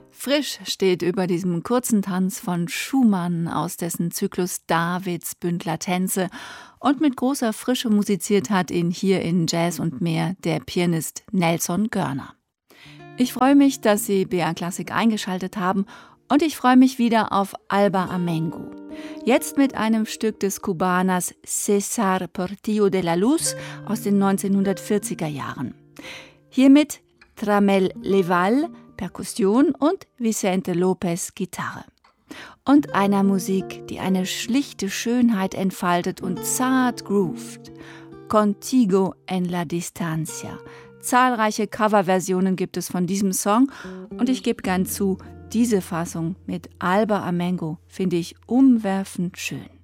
Frisch steht über diesem kurzen Tanz von Schumann aus dessen Zyklus Davids Bündler Tänze, und mit großer Frische musiziert hat ihn hier in Jazz und mehr der Pianist Nelson Görner. Ich freue mich, dass Sie BR Klassik eingeschaltet haben, und ich freue mich wieder auf Alba Amengo. Jetzt mit einem Stück des Kubaners César Portillo de la Luz aus den 1940er Jahren. Hiermit Tramel Leval, Perkussion, und Vicente Lopez, Gitarre. Und einer Musik, die eine schlichte Schönheit entfaltet und zart groovt. Contigo en la distancia. Zahlreiche Coverversionen gibt es von diesem Song, und ich gebe gern zu, diese Fassung mit Alba Amengo finde ich umwerfend schön.